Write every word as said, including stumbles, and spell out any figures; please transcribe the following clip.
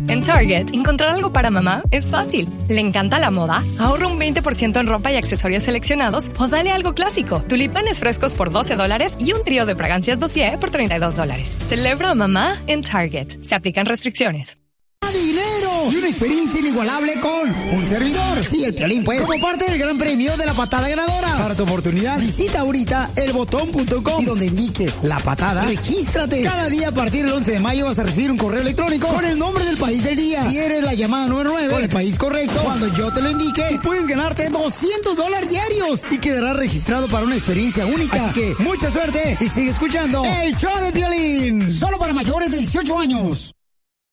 En Target, encontrar algo para mamá es fácil. ¿Le encanta la moda? Ahorra un veinte por ciento en ropa y accesorios seleccionados o dale algo clásico. Tulipanes frescos por doce dólares y un trío de fragancias Dossier por treinta y dos dólares. Celebra a mamá en Target. Se aplican restricciones. ¡Dinero! Y una experiencia inigualable con un servidor. Sí, el Piolín, pues. Como parte del gran premio de la patada ganadora. Para tu oportunidad, visita ahorita el botón punto com y donde indique la patada, regístrate. Cada día a partir del once de mayo vas a recibir un correo electrónico con el nombre del país del día. Si eres la llamada número nueve con el país correcto, cuando yo te lo indique, y puedes ganarte doscientos dólares diarios y quedarás registrado para una experiencia única. Así que mucha suerte y sigue escuchando el show de Piolín. Solo para mayores de dieciocho años.